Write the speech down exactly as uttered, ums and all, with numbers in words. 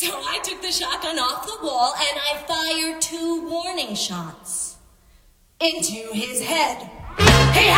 So I took the shotgun off the wall and I fired two warning shots into his head. He